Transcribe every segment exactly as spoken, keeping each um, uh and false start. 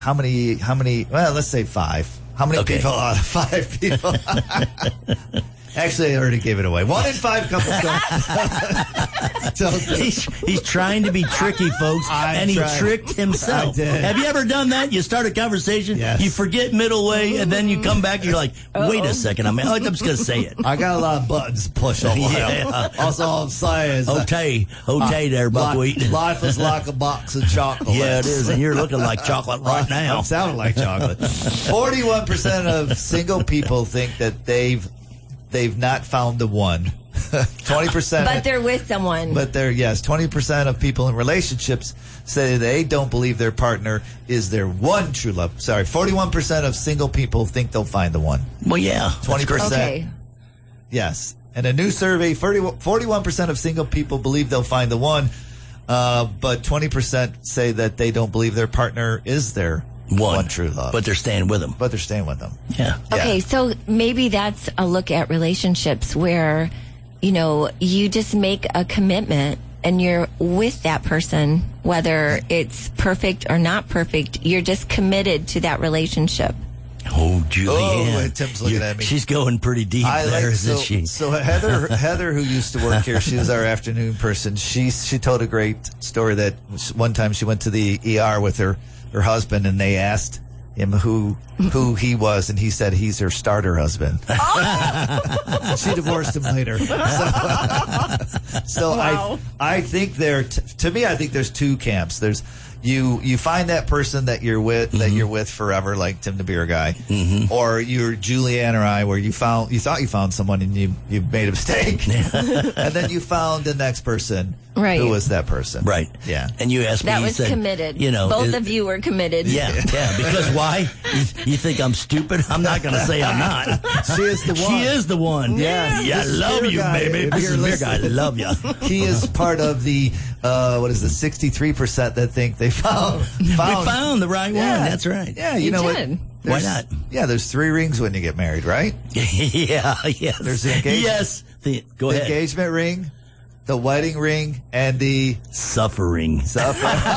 how many, how many, well, let's say five. How many Okay. people out of five people? Actually, I already gave it away. One in five couples don't. he's, he's trying to be tricky, folks, I'm and he trying. tricked himself. I did. Have you ever done that? You start a conversation, Yes. you forget middle way, and then you come back and you're like, wait a second, I'm, I'm just going to say it. I got a lot of buttons to push all Yeah. Also, all I'm saying is, Okay, okay there, buckwheat. Life, life is like a box of chocolate. Yeah, it is, and you're looking like chocolate right now. I'm sounding like chocolate. Forty-one percent of single people think that they've they've not found the one. Twenty percent, But they're with someone. but they're yes. Twenty percent of people in relationships say they don't believe their partner is their one true love. Sorry, forty-one percent of single people think they'll find the one. Well, yeah. Twenty percent, Okay. yes. And a new survey: forty-one percent of single people believe they'll find the one, uh, but twenty percent say that they don't believe their partner is their One. one true love. But they're staying with him. but they're staying with them. Yeah. Okay, so maybe that's a look at relationships where, you know, you just make a commitment and you're with that person, whether it's perfect or not perfect. You're just committed to that relationship. Oh, Julianne. Oh, and Tim's looking You're- at me. She's going pretty deep I there, like isn't so, she? so Heather Heather who used to work here, she was our afternoon person. She she told a great story that one time she went to the E R with her her husband and they asked him who who he was and he said he's her starter husband. She divorced him later. So, so Wow. I I think there t- to me I think there's two camps. There's you you find that person that you're with that you're with forever, like Tim the beer guy, mm-hmm. or you're Julianne or I, where you found you thought you found someone and you you made a mistake, and then you found the next person. Right. Who was that person? Right. Yeah. And you asked me, That you was said, committed. You know, Both is- of you were committed. Yeah, yeah. Because why? You, you think I'm stupid? I'm not going to say I'm not. She is the one. She is the one. Yes. Yeah, I This is love beer you, guy. baby. If This you're is beer guy. I listening. love you. He is part of the uh, what is it? sixty-three percent that think they found found. We found the right Yeah. one. That's right. Yeah, you, You know did. what? Why There's- not? Yeah, there's three rings when you get married, right? yeah, yes. There's the engagement. Yes. The, go The ahead. engagement ring, the wedding ring, and the Suffering. stuff.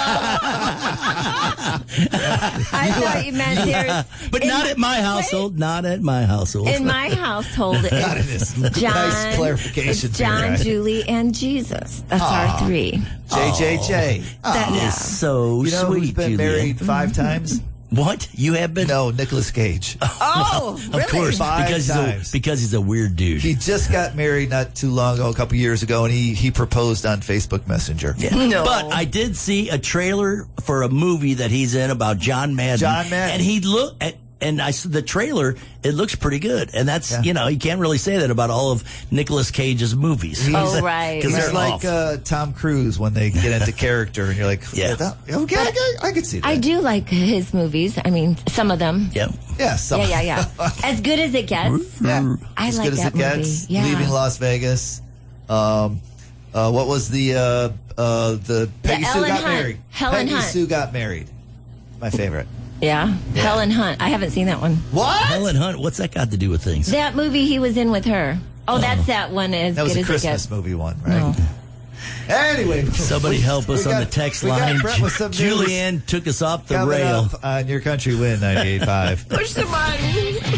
I thought you meant there's. But in not my- at my household. Not at my household. In my household, Got it. it's Nice John, clarification it's there, John, guys. Julie, and Jesus. That's Aw. our three. J J J. That That yeah. is so You know sweet, who's been Julianne. married five times? What? You have been? No, Nicolas Cage. Oh, really? Of course, Five because he's, a, times. because he's a weird dude. He just got married not too long ago, a couple years ago, and he, he proposed on Facebook Messenger. Yeah. No. But I did see a trailer for a movie that he's in about John Madden. John Madden. And he looked at, and I saw the trailer, it looks pretty good. And that's, Yeah. you know, you can't really say that about all of Nicolas Cage's movies. Oh, right. Because He's they're like off. uh, Tom Cruise when they get into character, and you're like, Yeah. that, okay, I, can- I can see that. I do like his movies. I mean, some of them. yeah. Yeah, some, Yeah, yeah, yeah. As good as it gets. yeah. I as like good as that it gets. movie. Yeah. Leaving Las Vegas. Um, uh, what was the uh, uh, the Peggy Sue Ellen got Hunt. married? Helen Peggy Hunt. Sue got married. My favorite. Yeah. Helen Hunt. I haven't seen that one. What? Helen Hunt, what's that got to do with things? That movie he was in with her. Oh, that's that one. As That was good a as Christmas it gets. movie one, right? No. Anyway, Somebody help us we on got- the text we got line. Brett with some news Julianne took us off the coming rail. up on Your Country Win ninety-eight point five. Push the button.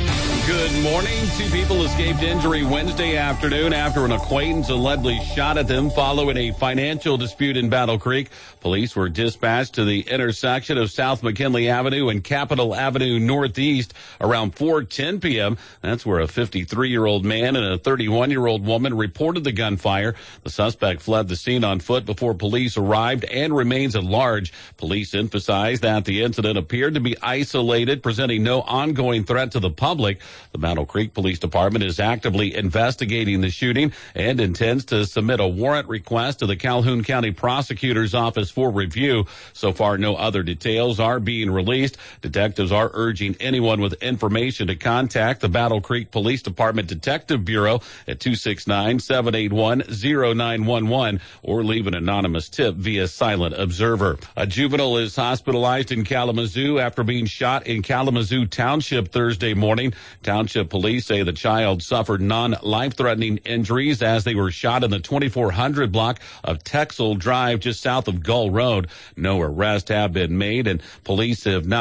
Good morning. Two people escaped injury Wednesday afternoon after an acquaintance allegedly shot at them following a financial dispute in Battle Creek. Police were dispatched to the intersection of South McKinley Avenue and Capitol Avenue Northeast around four ten p.m. That's where a fifty-three-year-old man and a thirty-one-year-old woman reported the gunfire. The suspect fled the scene on foot before police arrived and remains at large. Police emphasized that the incident appeared to be isolated, presenting no ongoing threat to the public. The Battle Creek Police Department is actively investigating the shooting and intends to submit a warrant request to the Calhoun County Prosecutor's Office for review. So far, no other details are being released. Detectives are urging anyone with information to contact the Battle Creek Police Department Detective Bureau at two six nine, seven eight one, zero nine one one or leave an anonymous tip via Silent Observer. A juvenile is hospitalized in Kalamazoo after being shot in Kalamazoo Township Thursday morning. Township police say the child suffered non-life-threatening injuries as they were shot in the twenty-four hundred block of Texel Drive just south of Gull Road. No arrests have been made, and police have not